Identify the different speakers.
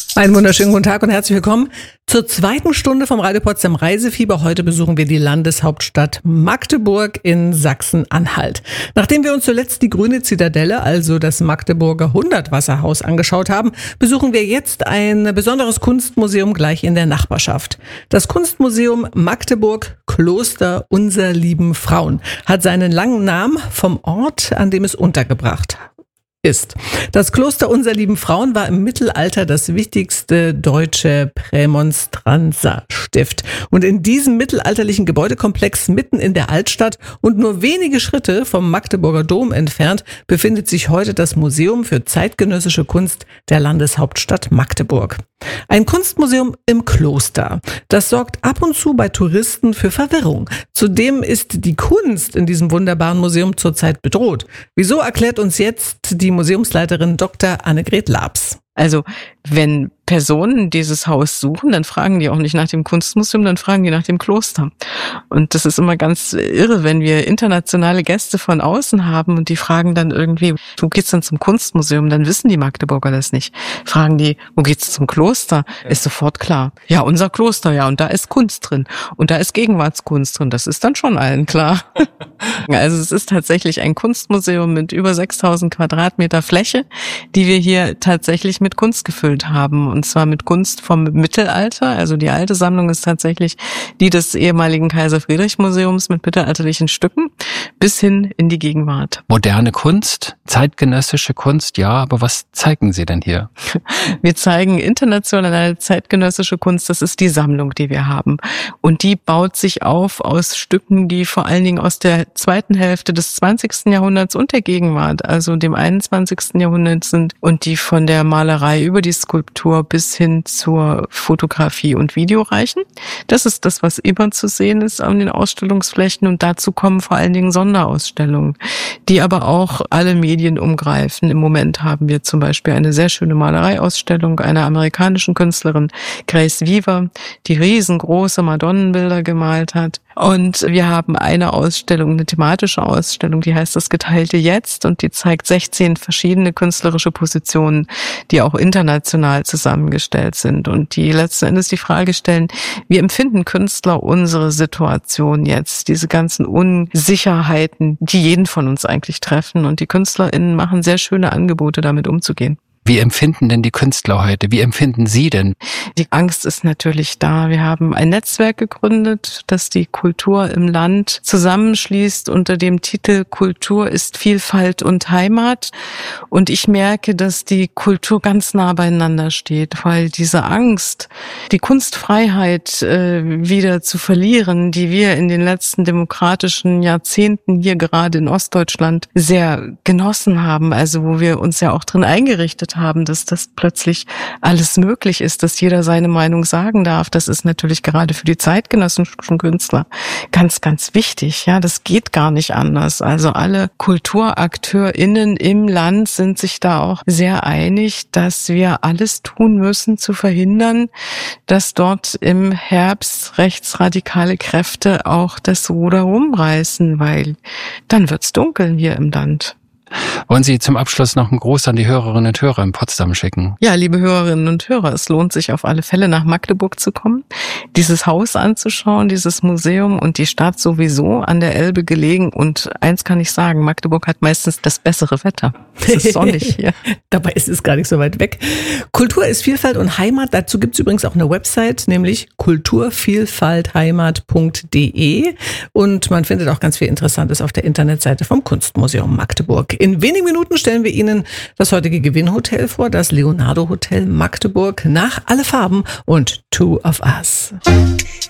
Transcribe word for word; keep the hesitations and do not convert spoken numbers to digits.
Speaker 1: Einen wunderschönen guten Tag und herzlich willkommen zur zweiten Stunde vom Radio Potsdam Reisefieber. Heute besuchen wir die Landeshauptstadt Magdeburg in Sachsen-Anhalt. Nachdem wir uns zuletzt die Grüne Zitadelle, also das Magdeburger Hundertwasserhaus, angeschaut haben, besuchen wir jetzt ein besonderes Kunstmuseum gleich in der Nachbarschaft. Das Kunstmuseum Magdeburg Kloster unser lieben Frauen hat seinen langen Namen vom Ort, an dem es untergebracht ist. Das Kloster unser lieben Frauen war im Mittelalter das wichtigste deutsche Prämonstranzerstift. Und in diesem mittelalterlichen Gebäudekomplex mitten in der Altstadt und nur wenige Schritte vom Magdeburger Dom entfernt befindet sich heute das Museum für zeitgenössische Kunst der Landeshauptstadt Magdeburg. Ein Kunstmuseum im Kloster. Das sorgt ab und zu bei Touristen für Verwirrung. Zudem ist die Kunst in diesem wunderbaren Museum zurzeit bedroht. Wieso, erklärt uns jetzt die Museumsleiterin Doktor Annegret Labs.
Speaker 2: Also, wenn Personen dieses Haus suchen, dann fragen die auch nicht nach dem Kunstmuseum, dann fragen die nach dem Kloster. Und das ist immer ganz irre, wenn wir internationale Gäste von außen haben und die fragen dann irgendwie, wo geht's denn zum Kunstmuseum? Dann wissen die Magdeburger das nicht. Fragen die, wo geht's zum Kloster? Ist sofort klar. Ja, unser Kloster, ja, und da ist Kunst drin. Und da ist Gegenwartskunst drin. Das ist dann schon allen klar. Also es ist tatsächlich ein Kunstmuseum mit über sechstausend Quadratmeter Fläche, die wir hier tatsächlich mit Kunst gefüllt haben. Und zwar mit Kunst vom Mittelalter. Also die alte Sammlung ist tatsächlich die des ehemaligen Kaiser-Friedrich-Museums mit mittelalterlichen Stücken bis hin in die Gegenwart.
Speaker 3: Moderne Kunst, zeitgenössische Kunst, ja, aber was zeigen Sie denn hier?
Speaker 2: Wir zeigen internationale zeitgenössische Kunst. Das ist die Sammlung, die wir haben. Und die baut sich auf aus Stücken, die vor allen Dingen aus der zweiten Hälfte des zwanzigsten Jahrhunderts und der Gegenwart, also dem einundzwanzigsten Jahrhundert sind und die von der Malerei über die Skulptur bis hin zur Fotografie und Video reichen. Das ist das, was immer zu sehen ist an den Ausstellungsflächen, und dazu kommen vor allen Dingen Sonderausstellungen, die aber auch alle Medien umgreifen. Im Moment haben wir zum Beispiel eine sehr schöne Malereiausstellung einer amerikanischen Künstlerin, Grace Weaver, die riesengroße Madonnenbilder gemalt hat. Und wir haben eine Ausstellung, eine thematische Ausstellung, die heißt Das geteilte Jetzt, und die zeigt sechzehn verschiedene künstlerische Positionen, die auch international zusammengestellt sind und die letzten Endes die Frage stellen, wie empfinden Künstler unsere Situation jetzt, diese ganzen Unsicherheiten, die jeden von uns eigentlich treffen, und die KünstlerInnen machen sehr schöne Angebote, damit umzugehen.
Speaker 3: Wie empfinden denn die Künstler heute? Wie empfinden Sie denn?
Speaker 2: Die Angst ist natürlich da. Wir haben ein Netzwerk gegründet, das die Kultur im Land zusammenschließt unter dem Titel Kultur ist Vielfalt und Heimat. Und ich merke, dass die Kultur ganz nah beieinander steht, weil diese Angst, die Kunstfreiheit äh, wieder zu verlieren, die wir in den letzten demokratischen Jahrzehnten hier gerade in Ostdeutschland sehr genossen haben, also wo wir uns ja auch drin eingerichtet haben, dass das plötzlich alles möglich ist, dass jeder seine Meinung sagen darf. Das ist natürlich gerade für die zeitgenössischen Künstler ganz, ganz wichtig. Ja, das geht gar nicht anders. Also alle KulturakteurInnen im Land sind sich da auch sehr einig, dass wir alles tun müssen, zu verhindern, dass dort im Herbst rechtsradikale Kräfte auch das Ruder rumreißen, weil dann wird's dunkel hier im Land.
Speaker 3: Wollen Sie zum Abschluss noch einen Gruß an die Hörerinnen und Hörer in Potsdam schicken?
Speaker 2: Ja, liebe Hörerinnen und Hörer, es lohnt sich auf alle Fälle nach Magdeburg zu kommen, dieses Haus anzuschauen, dieses Museum und die Stadt sowieso an der Elbe gelegen. Und eins kann ich sagen, Magdeburg hat meistens das bessere Wetter. Es ist sonnig hier.
Speaker 1: Dabei ist es gar nicht so weit weg. Kultur ist Vielfalt und Heimat. Dazu gibt es übrigens auch eine Website, nämlich kulturvielfaltheimat punkt de. Und man findet auch ganz viel Interessantes auf der Internetseite vom Kunstmuseum Magdeburg. In wenigen Minuten stellen wir Ihnen das heutige Gewinnhotel vor, das Leonardo Hotel Magdeburg nach Alle Farben und Two of Us.